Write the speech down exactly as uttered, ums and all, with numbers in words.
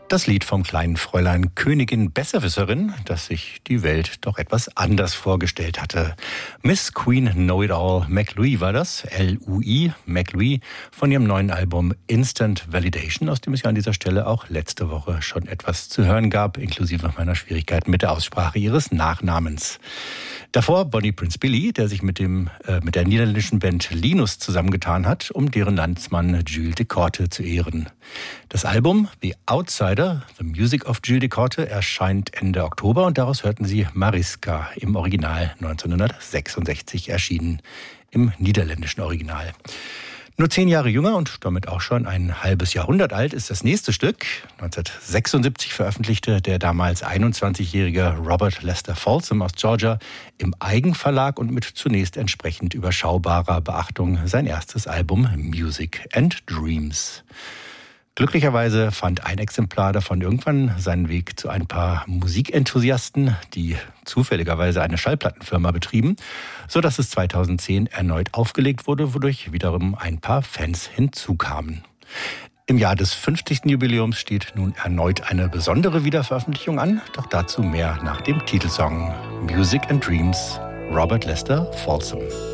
Das Lied vom kleinen Fräulein Königin Besserwisserin, das sich die Welt doch etwas anders vorgestellt hatte. Miss Queen Know-It-All McLouis war das, L U I, McLouis, von ihrem neuen Album Instant Validation, aus dem es ja an dieser Stelle auch letzte Woche schon etwas zu hören gab, inklusive meiner Schwierigkeiten mit der Aussprache ihres Nachnamens. Davor Bonnie Prince Billy, der sich mit, dem, äh, mit der niederländischen Band Linus zusammengetan hat, um deren Landsmann Jules de Korte zu ehren. Das Album The Outsider, The Music of Jules de Korte, erscheint Ende Oktober und daraus hörten Sie Mariska, im Original neunzehnhundertsechsundsechzig erschienen, im niederländischen Original. Nur zehn Jahre jünger und damit auch schon ein halbes Jahrhundert alt ist das nächste Stück. neunzehnhundertsechsundsiebzig veröffentlichte der damals einundzwanzigjährige Robert Lester Folsom aus Georgia im Eigenverlag und mit zunächst entsprechend überschaubarer Beachtung sein erstes Album Music and Dreams. Glücklicherweise fand ein Exemplar davon irgendwann seinen Weg zu ein paar Musikenthusiasten, die zufälligerweise eine Schallplattenfirma betrieben, sodass es zweitausendzehn erneut aufgelegt wurde, wodurch wiederum ein paar Fans hinzukamen. Im Jahr des fünfzigsten Jubiläums steht nun erneut eine besondere Wiederveröffentlichung an, doch dazu mehr nach dem Titelsong Music and Dreams, Robert Lester Folsom.